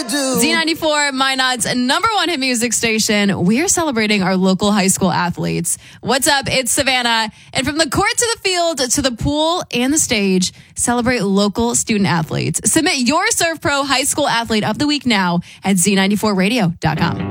Z94, Minot's #1 hit music station. We are celebrating our local high school athletes. What's up? It's Savannah. And from the court to the field to the pool and the stage, celebrate local student athletes. Submit your Serve Pro High School Athlete of the Week now at Z94radio.com.